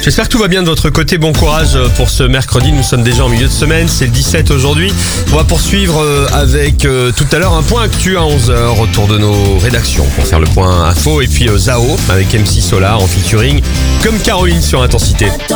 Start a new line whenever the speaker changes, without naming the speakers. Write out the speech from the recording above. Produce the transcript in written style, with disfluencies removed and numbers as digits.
J'espère que tout va bien de votre côté. Bon courage pour ce mercredi. Nous sommes déjà en milieu de semaine. C'est le 17 aujourd'hui. On va poursuivre avec tout à l'heure un point actu à 11h autour de nos rédactions pour faire le point info. Et puis Zao avec MC Solar en featuring comme Caroline sur Intensité.